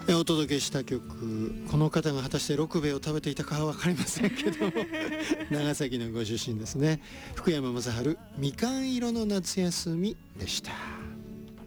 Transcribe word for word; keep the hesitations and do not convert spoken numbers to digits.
お届けした曲、この方が果たして六兵衛を食べていたかは分かりませんけども長崎のご出身ですね。福山雅治、みかん色の夏休みでした。